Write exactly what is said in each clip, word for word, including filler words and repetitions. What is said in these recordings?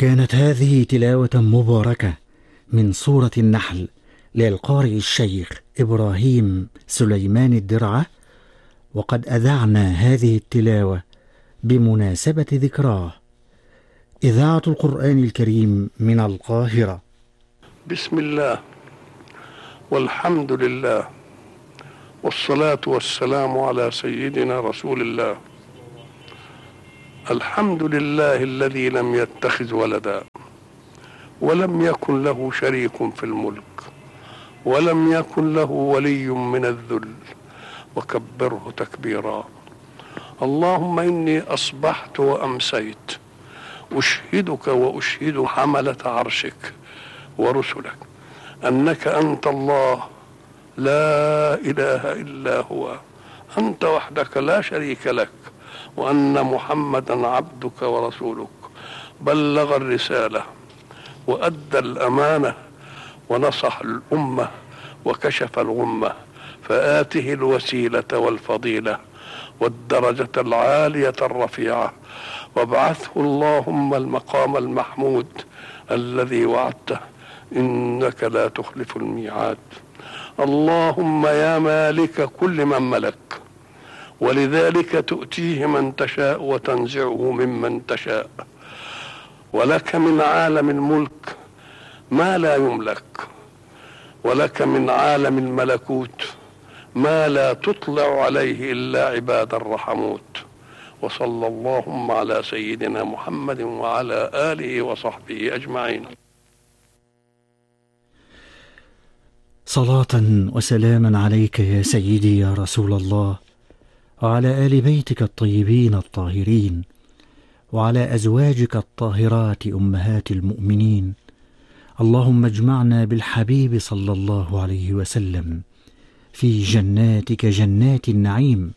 كانت هذه تلاوة مباركة من سورة النحل للقارئ الشيخ إبراهيم سليمان الدرعة، وقد أذعنا هذه التلاوة بمناسبة ذكراه. إذاعة القرآن الكريم من القاهرة. بسم الله والحمد لله والصلاة والسلام على سيدنا رسول الله. الحمد لله الذي لم يتخذ ولدا ولم يكن له شريك في الملك ولم يكن له ولي من الذل وكبره تكبيرا. اللهم إني أصبحت وأمسيت أشهدك وأشهد حملة عرشك ورسلك أنك أنت الله لا إله إلا هو، أنت وحدك لا شريك لك، وأن محمدا عبدك ورسولك، بلغ الرسالة وأدى الأمانة ونصح الأمة وكشف الغمة، فآته الوسيلة والفضيلة والدرجة العالية الرفيعة، وابعثه اللهم المقام المحمود الذي وعدته إنك لا تخلف الميعاد. اللهم يا مالك كل من ملك، ولذلك تؤتيه من تشاء وتنزعه ممن تشاء، ولك من عالم الملك ما لا يملك، ولك من عالم الملكوت ما لا تطلع عليه إلا عباد الرحموت. وصلى اللهم على سيدنا محمد وعلى آله وصحبه أجمعين. صلاة وسلاما عليك يا سيدي يا رسول الله، وعلى آل بيتك الطيبين الطاهرين، وعلى أزواجك الطاهرات أمهات المؤمنين. اللهم اجمعنا بالحبيب صلى الله عليه وسلم في جناتك جنات النعيم.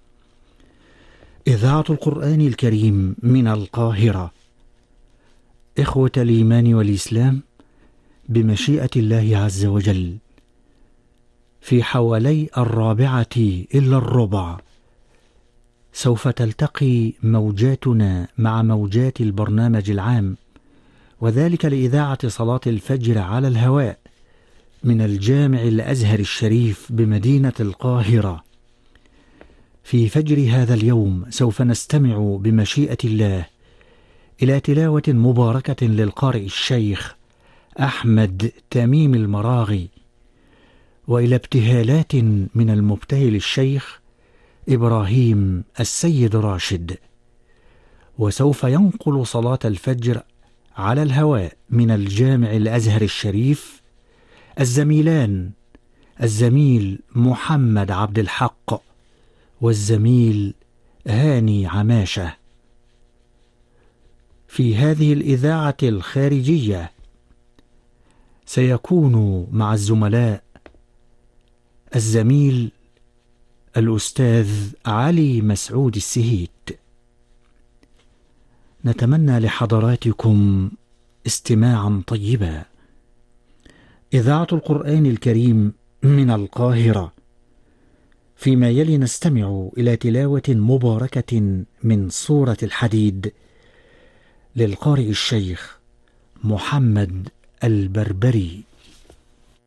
إذاعة القرآن الكريم من القاهرة. إخوة الإيمان والإسلام، بمشيئة الله عز وجل في حوالي الرابعة إلا الربع سوف تلتقي موجاتنا مع موجات البرنامج العام، وذلك لإذاعة صلاة الفجر على الهواء من الجامع الأزهر الشريف بمدينة القاهرة. في فجر هذا اليوم سوف نستمع بمشيئة الله إلى تلاوة مباركة للقارئ الشيخ أحمد تميم المراغي، وإلى ابتهالات من المبتهل الشيخ إبراهيم السيد راشد. وسوف ينقل صلاة الفجر على الهواء من الجامع الأزهر الشريف الزميلان الزميل محمد عبد الحق والزميل هاني عماشة. في هذه الإذاعة الخارجية سيكون مع الزملاء الزميل الأستاذ علي مسعود السهيت. نتمنى لحضراتكم استماعا طيبا. إذاعة القرآن الكريم من القاهرة. فيما يلي نستمع إلى تلاوة مباركة من سورة الحديد للقارئ الشيخ محمد البربري.